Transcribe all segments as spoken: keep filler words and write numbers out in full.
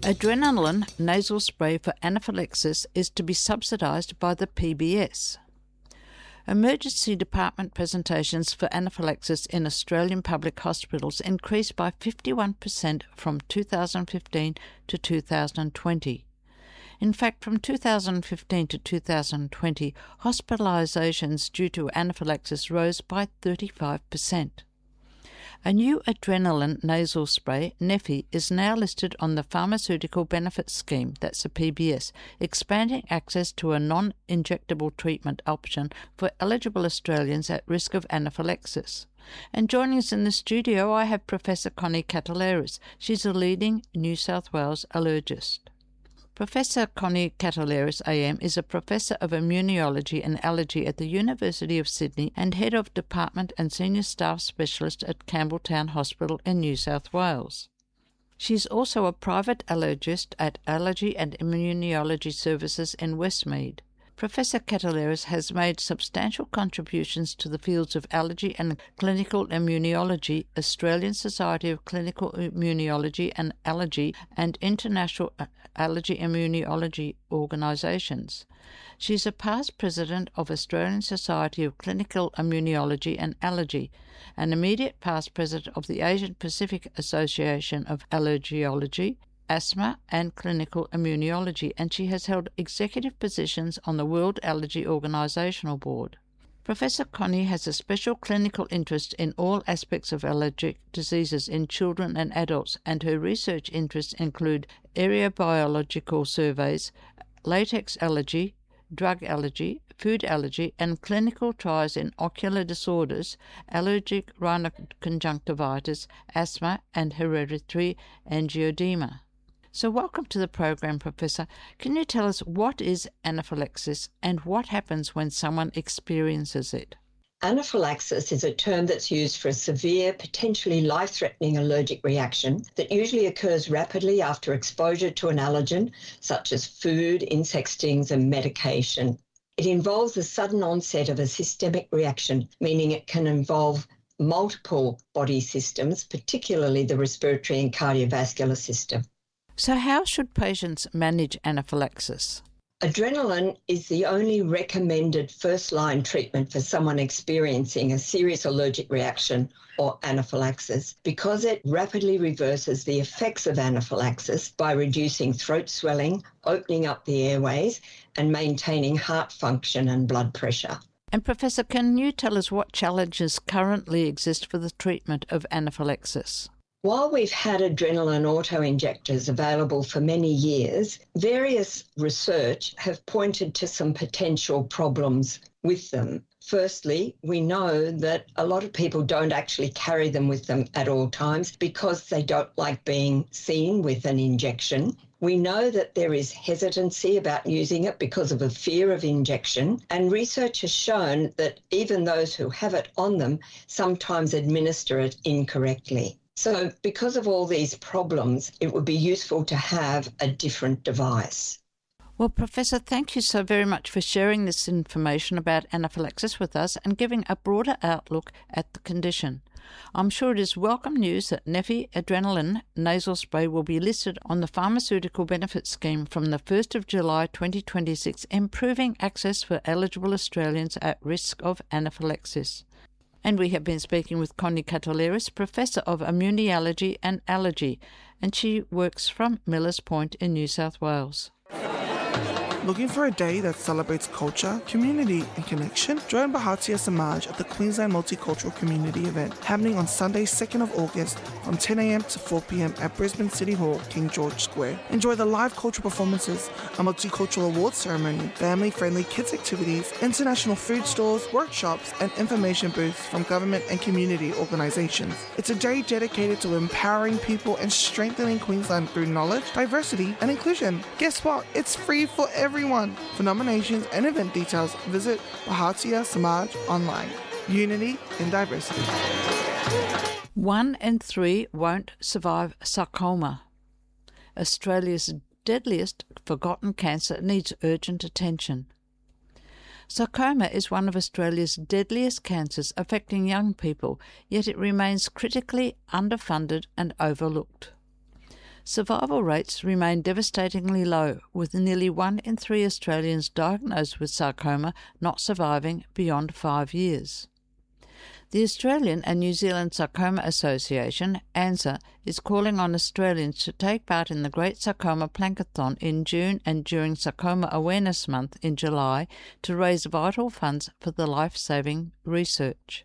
Adrenaline nasal spray for anaphylaxis is to be subsidised by the P B S. Emergency department presentations for anaphylaxis in Australian public hospitals increased by fifty-one percent from two thousand fifteen to two thousand twenty. In fact, from two thousand fifteen to two thousand twenty, hospitalisations due to anaphylaxis rose by thirty-five percent. A new adrenaline nasal spray, Neffy, is now listed on the Pharmaceutical Benefits Scheme, that's a P B S, expanding access to a non-injectable treatment option for eligible Australians at risk of anaphylaxis. And joining us in the studio, I have Professor Connie Cataleras. She's a leading New South Wales allergist. Professor Connie Cataleras A M is a Professor of Immunology and Allergy at the University of Sydney and Head of Department and Senior Staff Specialist at Campbelltown Hospital in New South Wales. She's also a private allergist at Allergy and Immunology Services in Westmead. Professor Cataleras has made substantial contributions to the fields of allergy and clinical immunology, Australian Society of Clinical Immunology and Allergy, and International Allergy Immunology organisations. She's a past president of Australian Society of Clinical Immunology and Allergy, an immediate past president of the Asian Pacific Association of Allergology, Asthma and Clinical Immunology, and she has held executive positions on the World Allergy Organisational Board. Professor Connie has a special clinical interest in all aspects of allergic diseases in children and adults, and her research interests include area biological surveys, latex allergy, drug allergy, food allergy, and clinical trials in ocular disorders, allergic rhinoconjunctivitis, asthma, and hereditary angioedema. So welcome to the program, Professor. Can you tell us what is anaphylaxis and what happens when someone experiences it? Anaphylaxis is a term that's used for a severe, potentially life-threatening allergic reaction that usually occurs rapidly after exposure to an allergen, such as food, insect stings, and medication. It involves the sudden onset of a systemic reaction, meaning it can involve multiple body systems, particularly the respiratory and cardiovascular system. So how should patients manage anaphylaxis? Adrenaline is the only recommended first-line treatment for someone experiencing a serious allergic reaction or anaphylaxis because it rapidly reverses the effects of anaphylaxis by reducing throat swelling, opening up the airways, and maintaining heart function and blood pressure. And Professor, can you tell us what challenges currently exist for the treatment of anaphylaxis? While we've had adrenaline auto-injectors available for many years, various research have pointed to some potential problems with them. Firstly, we know that a lot of people don't actually carry them with them at all times because they don't like being seen with an injection. We know that there is hesitancy about using it because of a fear of injection, and research has shown that even those who have it on them sometimes administer it incorrectly. So because of all these problems, it would be useful to have a different device. Well, Professor, thank you so very much for sharing this information about anaphylaxis with us and giving a broader outlook at the condition. I'm sure it is welcome news that Neffy Adrenaline nasal spray will be listed on the Pharmaceutical Benefits Scheme from the first of July twenty twenty-six, improving access for eligible Australians at risk of anaphylaxis. And we have been speaking with Connie Cataleras, Professor of Immunology and Allergy, and she works from Millers Point in New South Wales. Looking for a day that celebrates culture, community and connection? Join Bharatiya Samaj at the Queensland Multicultural Community event happening on Sunday second of August from ten a m to four p m at Brisbane City Hall, King George Square. Enjoy the live cultural performances, a multicultural awards ceremony, family-friendly kids activities, international food stores, workshops and information booths from government and community organisations. It's a day dedicated to empowering people and strengthening Queensland through knowledge, diversity and inclusion. Guess what? It's free for everyone. For nominations and event details, visit Bharatiya Samaj online. Unity in diversity. One in three won't survive sarcoma. Australia's deadliest forgotten cancer needs urgent attention. Sarcoma is one of Australia's deadliest cancers affecting young people, yet it remains critically underfunded and overlooked. survival rates remain devastatingly low, with nearly one in three Australians diagnosed with sarcoma not surviving beyond five years. The Australian and New Zealand Sarcoma Association, ANZSA, is calling on Australians to take part in the Great Sarcoma Plankathon in June and during Sarcoma Awareness Month in July to raise vital funds for the life-saving research.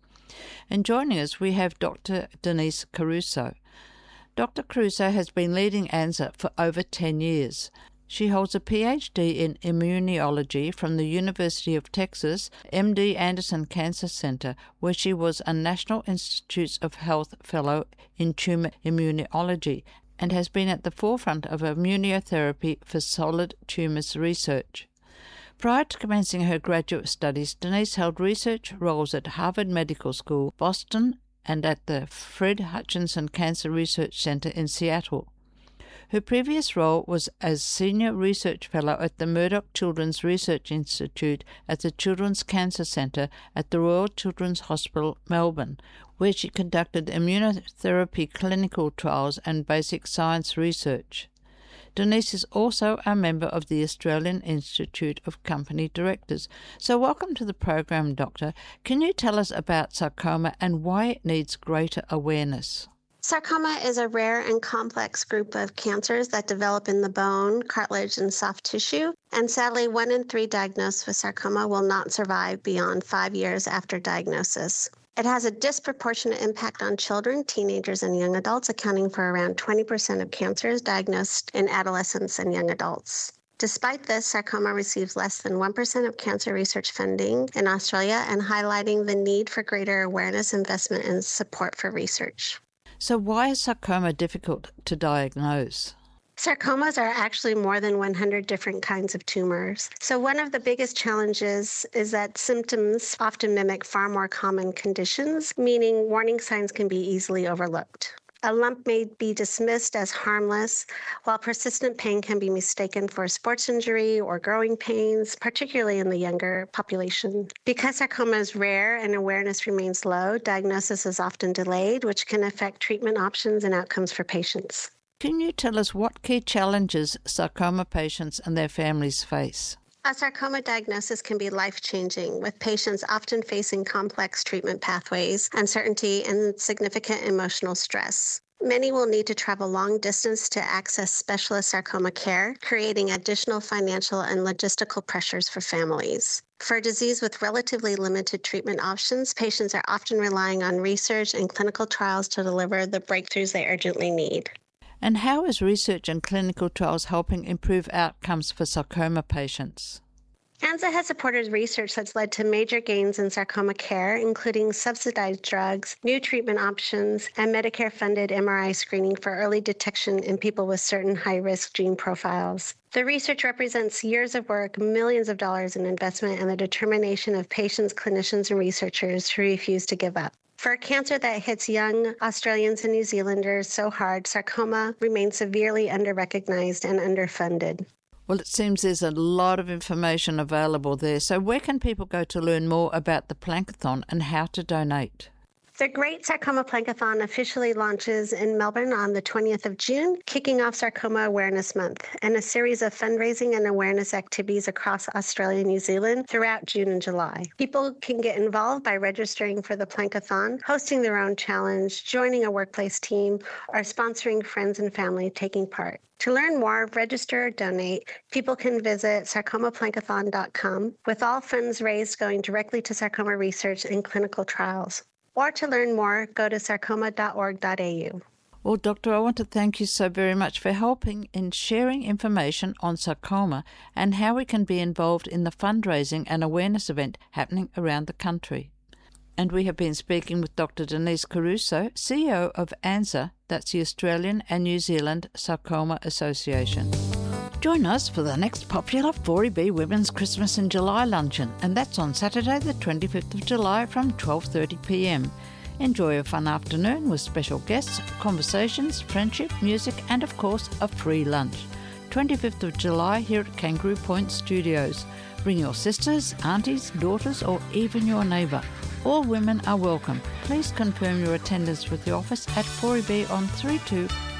And joining us, we have Doctor Denise Caruso. Doctor Caruso has been leading ANZSA for over ten years. She holds a P H D in immunology from the University of Texas M D Anderson Cancer Center, where she was a National Institutes of Health Fellow in Tumor Immunology and has been at the forefront of immunotherapy for solid tumors research. Prior to commencing her graduate studies, Denise held research roles at Harvard Medical School, Boston, and at the Fred Hutchinson Cancer Research Center in Seattle. Her previous role was as Senior Research Fellow at the Murdoch Children's Research Institute at the Children's Cancer Centre at the Royal Children's Hospital, Melbourne, where she conducted immunotherapy clinical trials and basic science research. Denise is also a member of the Australian Institute of Company Directors. So welcome to the program, Doctor. Can you tell us about sarcoma and why it needs greater awareness? Sarcoma is a rare and complex group of cancers that develop in the bone, cartilage, and soft tissue. And sadly, one in three diagnosed with sarcoma will not survive beyond five years after diagnosis. It has a disproportionate impact on children, teenagers, and young adults, accounting for around twenty percent of cancers diagnosed in adolescents and young adults. Despite this, sarcoma receives less than one percent of cancer research funding in Australia, and highlighting the need for greater awareness, investment, and support for research. So why is sarcoma difficult to diagnose? Sarcomas are actually more than one hundred different kinds of tumors. So one of the biggest challenges is that symptoms often mimic far more common conditions, meaning warning signs can be easily overlooked. A lump may be dismissed as harmless, while persistent pain can be mistaken for sports injury or growing pains, particularly in the younger population. Because sarcoma is rare and awareness remains low, diagnosis is often delayed, which can affect treatment options and outcomes for patients. Can you tell us what key challenges sarcoma patients and their families face? A sarcoma diagnosis can be life-changing, with patients often facing complex treatment pathways, uncertainty, and significant emotional stress. Many will need to travel long distance to access specialist sarcoma care, creating additional financial and logistical pressures for families. For a disease with relatively limited treatment options, patients are often relying on research and clinical trials to deliver the breakthroughs they urgently need. And how is research and clinical trials helping improve outcomes for sarcoma patients? ANZSA has supported research that's led to major gains in sarcoma care, including subsidized drugs, new treatment options, and Medicare-funded M R I screening for early detection in people with certain high-risk gene profiles. The research represents years of work, millions of dollars in investment, and the determination of patients, clinicians, and researchers who refuse to give up. For a cancer that hits young Australians and New Zealanders so hard, sarcoma remains severely under-recognized and underfunded. Well, it seems there's a lot of information available there. So where can people go to learn more about the Plankathon and how to donate? The Great Sarcoma Plankathon officially launches in Melbourne on the twentieth of June, kicking off Sarcoma Awareness Month, and a series of fundraising and awareness activities across Australia and New Zealand throughout June and July. People can get involved by registering for the Plankathon, hosting their own challenge, joining a workplace team, or sponsoring friends and family taking part. To learn more, register or donate, people can visit sarcoma plankathon dot com, with all funds raised going directly to sarcoma research and clinical trials. Or to learn more, go to sarcoma dot org dot a u. Well, Doctor, I want to thank you so very much for helping in sharing information on sarcoma and how we can be involved in the fundraising and awareness event happening around the country. And we have been speaking with Doctor Denise Caruso, C E O of ANZSA, that's the Australian and New Zealand Sarcoma Association. Join us for the next popular four E B Women's Christmas in July luncheon, and that's on Saturday the twenty-fifth of July from twelve thirty p m. Enjoy a fun afternoon with special guests, conversations, friendship, music, and of course a free lunch. twenty-fifth of July here at Kangaroo Point Studios. Bring your sisters, aunties, daughters, or even your neighbour. All women are welcome. Please confirm your attendance with the office at four E B on three two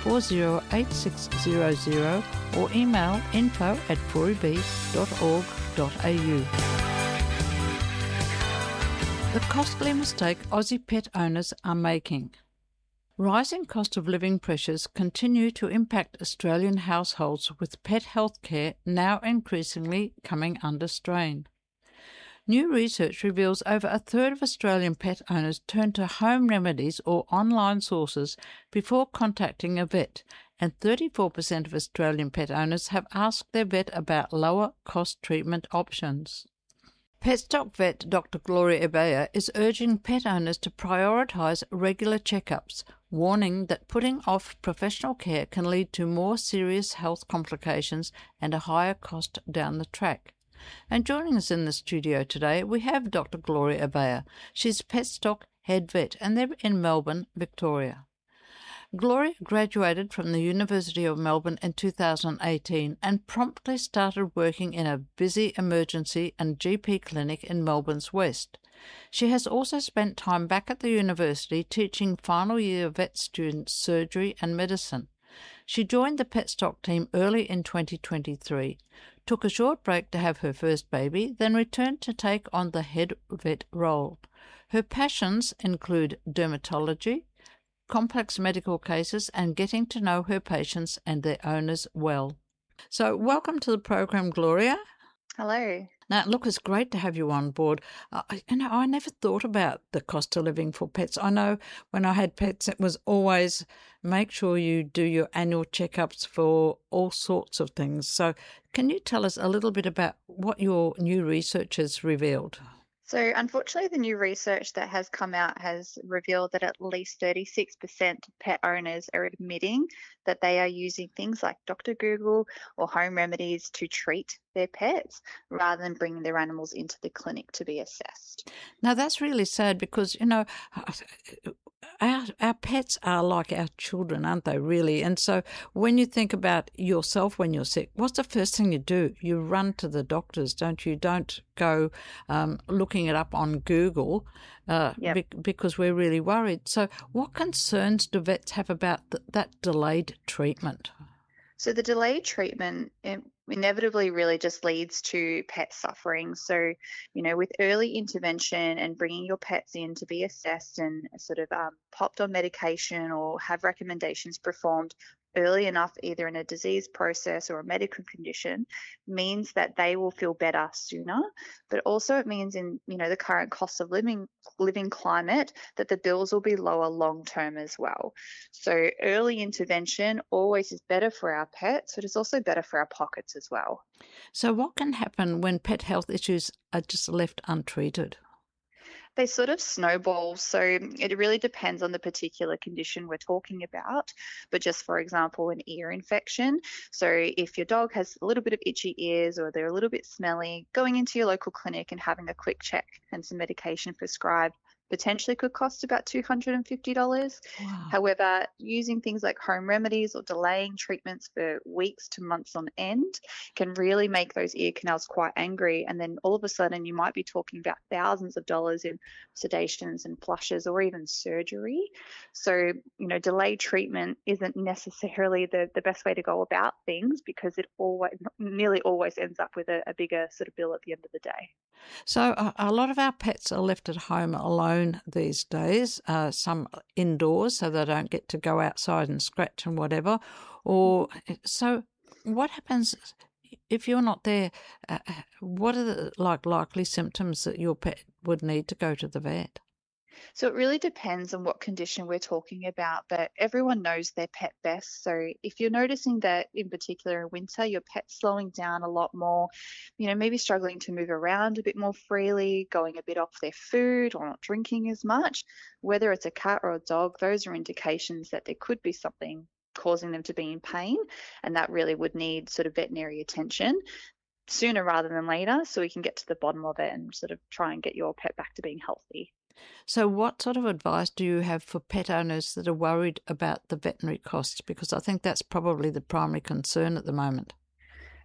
four zero eight six zero zero or email info at forib dot org dot a u. The costly mistake Aussie pet owners are making. Rising cost of living pressures continue to impact Australian households, with pet health care now increasingly coming under strain. New research reveals over a third of Australian pet owners turn to home remedies or online sources before contacting a vet, and thirty-four percent of Australian pet owners have asked their vet about lower cost treatment options. Petstock vet Doctor Gloria Ebeyer is urging pet owners to prioritise regular checkups, warning that putting off professional care can lead to more serious health complications and a higher cost down the track. And joining us in the studio today, we have Doctor Gloria Ebeyer. She's Petstock head vet, and they're in Melbourne, Victoria. Gloria graduated from the University of Melbourne in two thousand eighteen and promptly started working in a busy emergency and G P clinic in Melbourne's west. She has also spent time back at the university teaching final year vet students surgery and medicine. She joined the Petstock team early in twenty twenty-three, took a short break to have her first baby, then returned to take on the head vet role. Her passions include dermatology, complex medical cases, and getting to know her patients and their owners well. So welcome to the program, Gloria. Hello. Now, look, it's great to have you on board. Uh, you know, I never thought about the cost of living for pets. I know when I had pets, it was always make sure you do your annual checkups for all sorts of things. So can you tell us a little bit about what your new research has revealed? So unfortunately, the new research that has come out has revealed that at least thirty-six percent of pet owners are admitting that they are using things like Doctor Google or home remedies to treat their pets rather than bringing their animals into the clinic to be assessed. Now, that's really sad because, you know, our, our pets are like our children, aren't they, really? And so when you think about yourself when you're sick, what's the first thing you do? You run to the doctors, don't you? Don't go um, looking it up on Google uh, yep. be- because we're really worried. So what concerns do vets have about th- that delayed treatment? So the delayed treatment inevitably really just leads to pet suffering. So, you know, with early intervention and bringing your pets in to be assessed and sort of um, popped on medication or have recommendations performed early enough, either in a disease process or a medical condition, means that they will feel better sooner. But also it means in, you know, the current cost of living living climate that the bills will be lower long term as well. So early intervention always is better for our pets, but it's also better for our pockets as well. So what can happen when pet health issues are just left untreated? They sort of snowball. So it really depends on the particular condition we're talking about. But just for example, an ear infection. So if your dog has a little bit of itchy ears or they're a little bit smelly, going into your local clinic and having a quick check and some medication prescribed potentially could cost about two hundred fifty dollars. Wow. However, using things like home remedies or delaying treatments for weeks to months on end can really make those ear canals quite angry. And then all of a sudden you might be talking about thousands of dollars in sedations and flushes or even surgery. So, you know, delayed treatment isn't necessarily the, the best way to go about things because it always, nearly always ends up with a, a bigger sort of bill at the end of the day. So a, a lot of our pets are left at home alone these days, uh, some indoors so they don't get to go outside and scratch and whatever. Or so what happens if you're not there? Uh, what are the like likely symptoms that your pet would need to go to the vet? So it really depends on what condition we're talking about, but everyone knows their pet best. So if you're noticing that in particular in winter, your pet's slowing down a lot more, you know, maybe struggling to move around a bit more freely, going a bit off their food or not drinking as much, whether it's a cat or a dog, those are indications that there could be something causing them to be in pain, and that really would need sort of veterinary attention sooner rather than later so we can get to the bottom of it and sort of try and get your pet back to being healthy. So what sort of advice do you have for pet owners that are worried about the veterinary costs? Because I think that's probably the primary concern at the moment.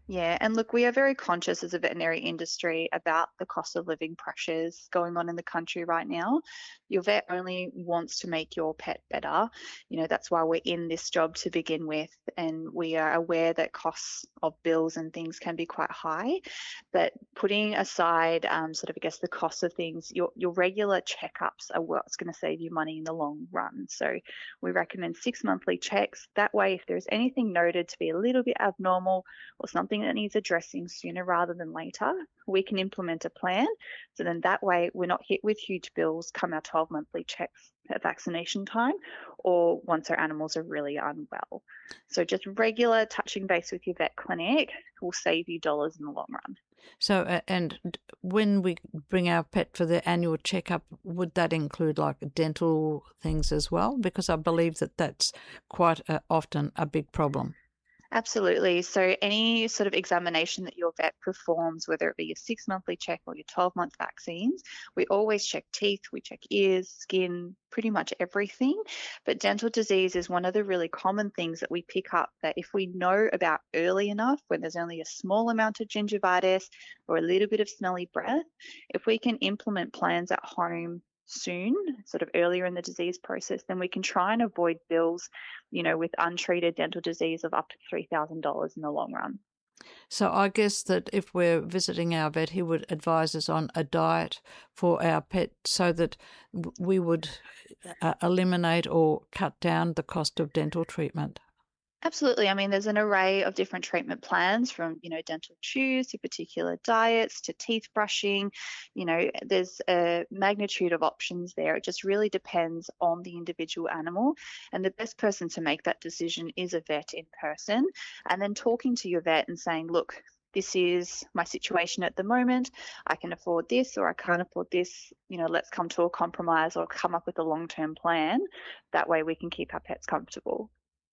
Yeah, and look, we are very conscious as a veterinary industry about the cost of living pressures going on in the country right now. Your vet only wants to make your pet better. You know, that's why we're in this job to begin with, and we are aware that costs of bills and things can be quite high. But putting aside um, sort of, I guess, the cost of things, your, your regular checkups are what's going to save you money in the long run. So we recommend six monthly checks. That way, if there's anything noted to be a little bit abnormal or something that needs addressing sooner rather than later, we can implement a plan. So then that way we're not hit with huge bills come our twelve monthly checks at vaccination time or once our animals are really unwell. So just regular touching base with your vet clinic will save you dollars in the long run. So, uh, and when we bring our pet for the annual checkup, would that include like dental things as well? Because I believe that that's quite uh, often a big problem. Absolutely. So any sort of examination that your vet performs, whether it be your six monthly check or your twelve month vaccines, we always check teeth, we check ears, skin, pretty much everything. But dental disease is one of the really common things that we pick up that if we know about early enough, when there's only a small amount of gingivitis or a little bit of smelly breath, if we can implement plans at home soon, sort of earlier in the disease process, then we can try and avoid bills, you know, with untreated dental disease of up to three thousand dollars in the long run. So I guess that if we're visiting our vet, he would advise us on a diet for our pet so that we would uh, eliminate or cut down the cost of dental treatment. Absolutely. I mean, there's an array of different treatment plans from, you know, dental chews to particular diets to teeth brushing. You know, there's a magnitude of options there. It just really depends on the individual animal. And the best person to make that decision is a vet in person. And then talking to your vet and saying, look, this is my situation at the moment. I can afford this or I can't afford this. You know, let's come to a compromise or come up with a long-term plan. That way we can keep our pets comfortable.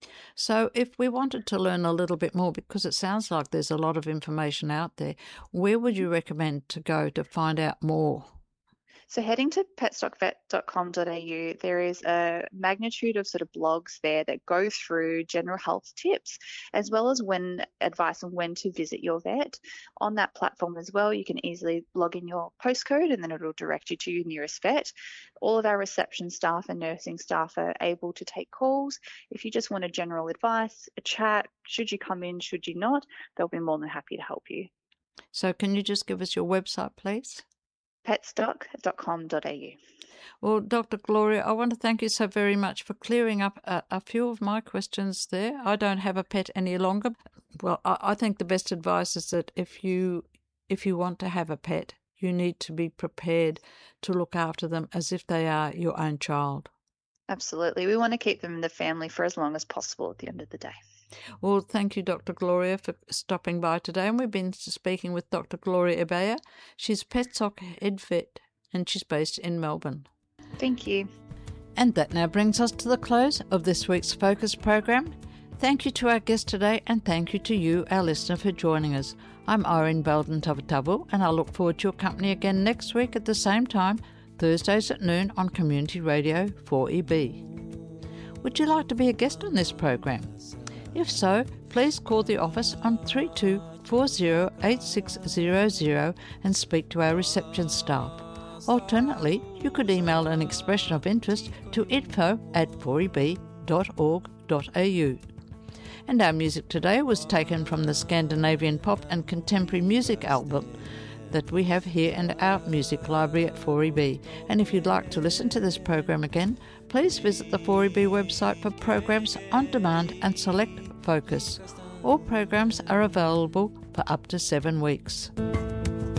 So if we wanted to learn a little bit more, because it sounds like there's a lot of information out there, where would you recommend to go to find out more? So heading to petstock vet dot com dot a u, there is a magnitude of sort of blogs there that go through general health tips, as well as when advice on when to visit your vet. On that platform as well, you can easily log in your postcode and then it'll direct you to your nearest vet. All of our reception staff and nursing staff are able to take calls. If you just want a general advice, a chat, should you come in, should you not, they'll be more than happy to help you. So can you just give us your website, please? petstock dot com dot a u. Well, Doctor Gloria, I want to thank you so very much for clearing up a, a few of my questions there. I don't have a pet any longer. Well, I, I think the best advice is that if you if you want to have a pet, you need to be prepared to look after them as if they are your own child. Absolutely. We want to keep them in the family for as long as possible at the end of the day. Well, thank you, Doctor Gloria, for stopping by today. And we've been speaking with Doctor Gloria Ebeyer. She's Petstock head vet and she's based in Melbourne. Thank you. And that now brings us to the close of this week's Focus program. Thank you to our guest today and thank you to you, our listener, for joining us. I'm Irene Belden Tavatavu and I look forward to your company again next week at the same time, Thursdays at noon on Community Radio four E B. Would you like to be a guest on this program? If so, please call the office on three two four zero eight six zero zero and speak to our reception staff. Alternately, you could email an expression of interest to info at four e b dot org dot a u. And our music today was taken from the Scandinavian pop and contemporary music album that we have here in our music library at four E B. And if you'd like to listen to this program again, please visit the four E B website for programs on demand and select Focus. All programs are available for up to seven weeks.